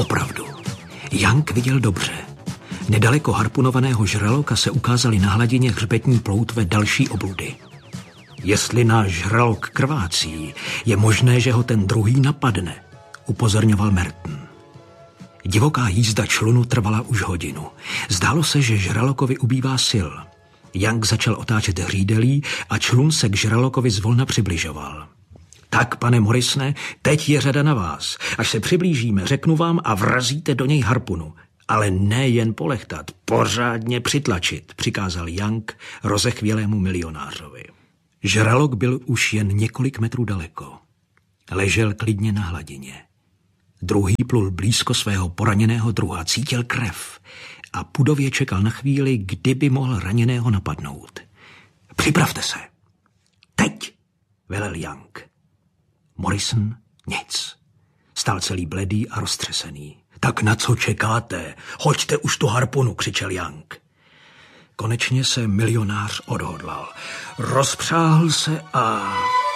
opravdu. Young viděl dobře. Nedaleko harpunovaného žraloka se ukázaly na hladině hřbetní ploutve další obludy. Jestli náš žralok krvácí, je možné, že ho ten druhý napadne, upozorňoval Merton. Divoká jízda člunu trvala už hodinu. Zdálo se, že žralokovi ubývá sil. Young začal otáčet hřídelí a člun se k žralokovi zvolna přibližoval. Tak, pane Morrisone, teď je řada na vás. Až se přiblížíme, řeknu vám a vrazíte do něj harpunu. Ale ne jen polechtat, pořádně přitlačit, přikázal Young rozechvělému milionářovi. Žralok byl už jen několik metrů daleko. Ležel klidně na hladině. Druhý plul blízko svého poraněného druha, cítil krev a pudově čekal na chvíli, kdyby mohl raněného napadnout. Připravte se. Teď, velel Young. Morrison nic. Stál celý bledý a roztřesený. Tak na co čekáte? Hoďte už tu harpunu, křičel Young. Konečně se milionář odhodlal. Rozpřáhl se a...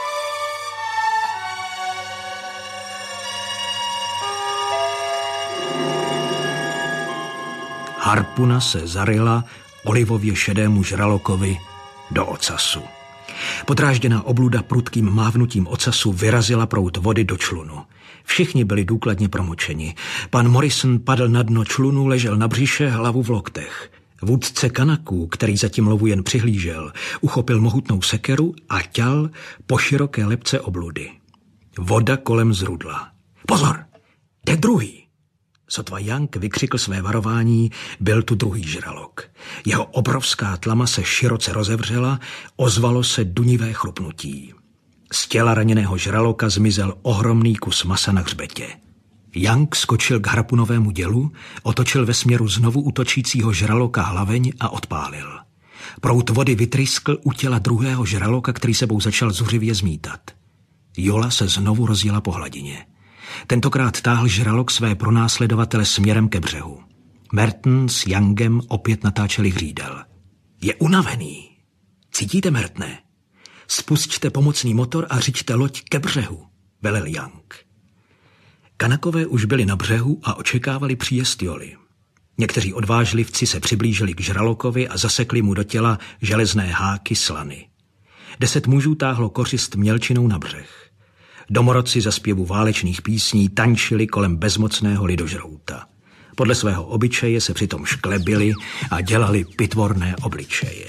harpuna se zaryla olivově šedému žralokovi do ocasu. Podrážděná obluda prudkým mávnutím ocasu vyrazila proud vody do člunu. Všichni byli důkladně promočeni. Pan Morrison padl na dno člunu, ležel na břiše, hlavu v loktech. Vůdce Kanaků, který zatím lovu jen přihlížel, uchopil mohutnou sekeru a ťal po široké lebce obludy. Voda kolem zrudla. Pozor, jde druhý! Sotva Young vykřikl své varování, byl tu druhý žralok. Jeho obrovská tlama se široce rozevřela, ozvalo se dunivé chrupnutí. Z těla raněného žraloka zmizel ohromný kus masa na hřbetě. Young skočil k harpunovému dělu, otočil ve směru znovu útočícího žraloka hlaveň a odpálil. Proud vody vytryskl u těla druhého žraloka, který sebou začal zuřivě zmítat. Jola se znovu rozjela po hladině. Tentokrát táhl žralok své pronásledovatele směrem ke břehu. Merton s Youngem opět natáčeli hřídel. Je unavený. Cítíte, Mertne? Spusťte pomocný motor a řiďte loď ke břehu, velel Young. Kanakové už byli na břehu a očekávali příjezd Joly. Někteří odvážlivci se přiblížili k žralokovi a zasekli mu do těla železné háky slany. 10 mužů táhlo kořist mělčinou na břeh. Domorodci za zpěvu válečných písní tančili kolem bezmocného lidožrouta. Podle svého obyčeje se přitom šklebili a dělali pitvorné obličeje.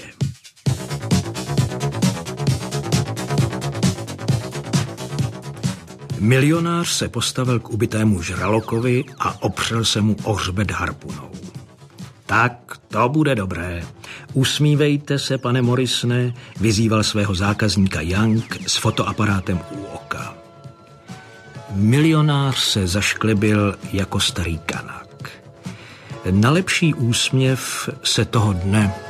Milionář se postavil k ubitému žralokovi a opřel se mu o hřbet harpunou. Tak, to bude dobré. Usmívejte se, pane Morrisone, vyzýval svého zákazníka Young s fotoaparátem u oka. Milionář se zašklebil jako starý Kanak. Na lepší úsměv se toho dne